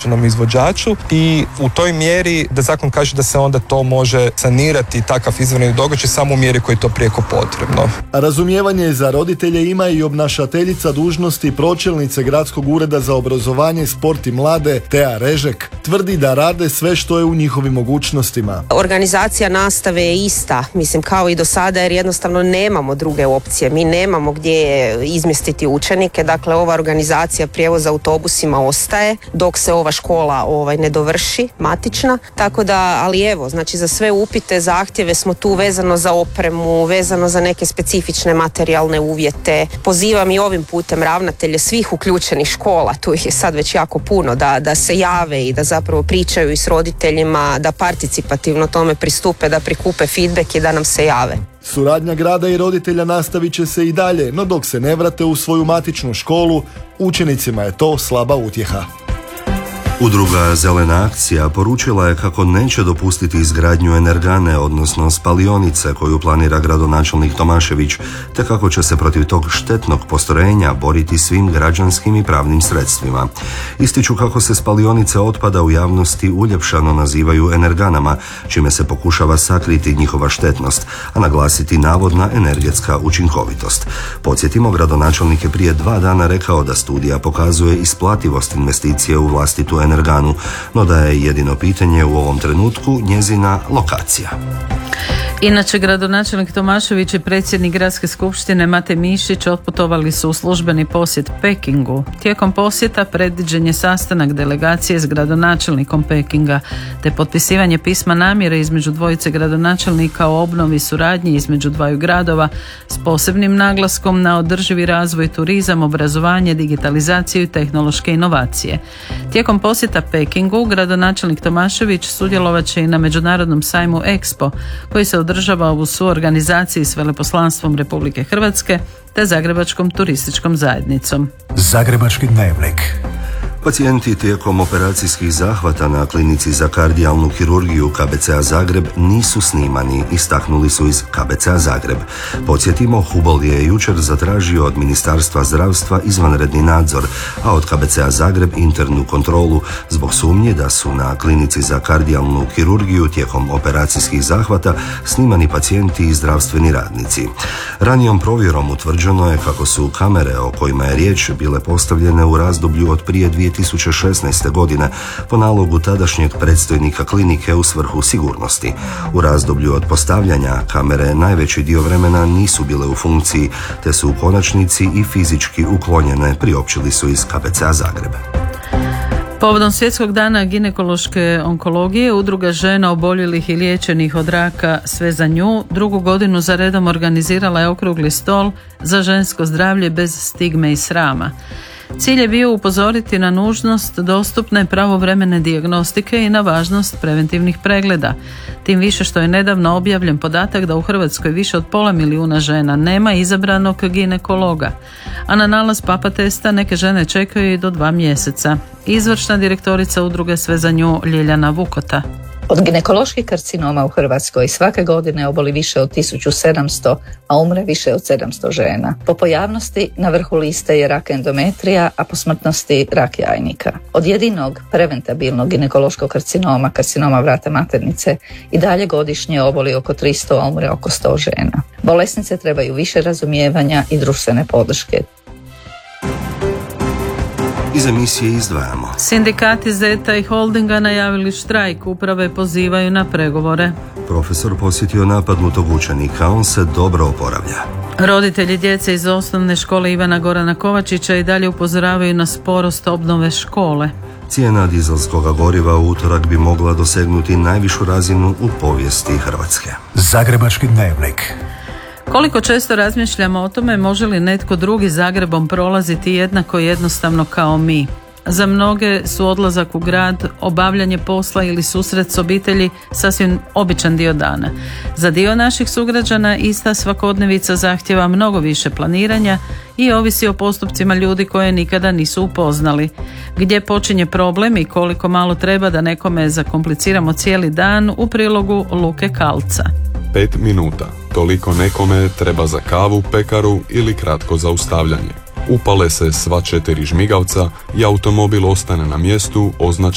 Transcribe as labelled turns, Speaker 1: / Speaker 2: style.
Speaker 1: ovlaštenom izvođaču i u toj mjeri da zakon kaže da se onda to može sanirati takav izvanredni događaj samo u mjeri koji je to prijeko potrebno.
Speaker 2: Razumijevanje za roditelje ima i obnašateljica dužnosti pročelnice Gradskog ureda za obrazovanje, sport i mlade Tea Režek. Tvrdi da rade sve što je u njihovim mogućnostima.
Speaker 3: Organizacija nastave je ista, mislim kao i do sada, jer jednostavno nemamo druge opcije. Mi nemamo gdje izmjestiti učenike, dakle ova organizacija prijevoza autobusima ostaje dok se ova škola ne dovrši, matična. Tako da, ali evo, znači za sve upite, zahtjeve smo tu vezano za opremu, vezano za neke specifične materijalne uvjete. Pozivam i ovim putem ravnatelje svih uključenih škola, tu ih je sad već jako puno, da se jave i da zapravo pričaju i s roditeljima, da participativno tome pristupe, da prikupe feedback i da nam se jave.
Speaker 2: Suradnja grada i roditelja nastavit će se i dalje, no dok se ne vrate u svoju matičnu školu, učenicima je to slaba utjeha.
Speaker 4: Udruga Zelena akcija poručila je kako neće dopustiti izgradnju energane, odnosno spalionice koju planira gradonačelnik Tomašević, te kako će se protiv tog štetnog postrojenja boriti svim građanskim i pravnim sredstvima. Ističu kako se spalionice otpada u javnosti uljepšano nazivaju energanama, čime se pokušava sakriti njihova štetnost, a naglasiti navodna energetska učinkovitost. Podsjetimo, gradonačelnik je prije 2 dana rekao da studija pokazuje isplativost investicije u vlastitu energanu, no da je jedino pitanje u ovom trenutku njezina lokacija.
Speaker 5: Inače, gradonačelnik Tomašević i predsjednik Gradske skupštine Mate Mišić otputovali su u službeni posjet Pekingu. Tijekom posjeta predviđen je sastanak delegacije s gradonačelnikom Pekinga, te potpisivanje pisma namjere između dvojice gradonačelnika o obnovi suradnji između dvaju gradova s posebnim naglaskom na održivi razvoj, turizam, obrazovanje, digitalizaciju i tehnološke inovacije. Tijekom posjeta Pekingu gradonačelnik Tomašević sudjelovat će i na međunarodnom sajmu Expo, koji se održava u suorganizaciji s Veleposlanstvom Republike Hrvatske te Zagrebačkom turističkom zajednicom.
Speaker 6: Zagrebački dnevnik.
Speaker 4: Pacijenti tijekom operacijskih zahvata na klinici za kardijalnu kirurgiju KBC-a Zagreb nisu snimani, istaknuli su iz KBC-a Zagreb. Podsjetimo, Hubol je jučer zatražio od Ministarstva zdravstva izvanredni nadzor, a od KBC-a Zagreb internu kontrolu zbog sumnje da su na klinici za kardijalnu kirurgiju tijekom operacijskih zahvata snimani pacijenti i zdravstveni radnici. Ranijom provjerom utvrđeno je kako su kamere o kojima je riječ bile postavljene u razdoblju od prije 2016. godine po nalogu tadašnjeg predstojnika klinike u svrhu sigurnosti. U razdoblju od postavljanja kamere najveći dio vremena nisu bile u funkciji, te su u konačnici i fizički uklonjene, priopćili su iz KBC-a Zagreb.
Speaker 5: Povodom Svjetskog dana ginekološke onkologije, Udruga žena oboljelih i liječenih od raka Sve za nju 2. godinu za redom organizirala je okrugli stol za žensko zdravlje bez stigme i srama. Cilj je bio upozoriti na nužnost dostupne pravovremene dijagnostike i na važnost preventivnih pregleda. Tim više što je nedavno objavljen podatak da u Hrvatskoj više od 500.000 žena nema izabranog ginekologa, a na nalaz papa testa neke žene čekaju i do 2 mjeseca. Izvršna direktorica Udruge Sve za nju Ljiljana Vukota.
Speaker 7: Od ginekoloških karcinoma u Hrvatskoj svake godine oboli više od 1700, a umre više od 700 žena. Po pojavnosti na vrhu liste je rak endometrija, a po smrtnosti rak jajnika. Od jedinog preventabilnog ginekološkog karcinoma, karcinoma vrata maternice, i dalje godišnje oboli oko 300, a umre oko 100 žena. Bolesnice trebaju više razumijevanja i društvene podrške.
Speaker 4: Iz emisije izdvajamo.
Speaker 5: Sindikati Zeta i Holdinga najavili štrajk, uprave pozivaju na pregovore.
Speaker 4: Profesor posjetio napadnutog učenika, on se dobro oporavlja.
Speaker 5: Roditelji djece iz osnovne škole Ivana Gorana Kovačića i dalje upozoravaju na sporost obnove škole.
Speaker 4: Cijena dizelskog goriva u utorak bi mogla dosegnuti najvišu razinu u povijesti Hrvatske.
Speaker 6: Zagrebački dnevnik.
Speaker 5: Koliko često razmišljamo o tome može li netko drugi Zagrebom prolaziti jednako jednostavno kao mi? Za mnoge su odlazak u grad, obavljanje posla ili susret s obitelji sasvim običan dio dana. Za dio naših sugrađana ista svakodnevica zahtjeva mnogo više planiranja i ovisi o postupcima ljudi koje nikada nisu upoznali. Gdje počinje problem i koliko malo treba da nekome zakompliciramo cijeli dan, u prilogu Luke Kalca.
Speaker 8: 5 minuta. Toliko nekome treba za kavu, pekaru ili kratko zaustavljanje. Upale se sva 4 žmigavca i automobil ostane na mjestu označen